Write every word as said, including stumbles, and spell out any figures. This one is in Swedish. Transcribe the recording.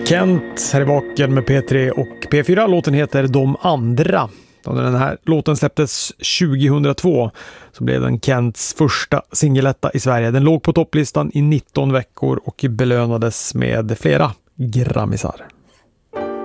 Kent här i Vaken med P tre och P fyra. Låten heter De andra. Då den här låten släpptes tjugohundratvå så blev den Kents första singeletta i Sverige. Den låg på topplistan i nitton veckor och belönades med flera grammisar.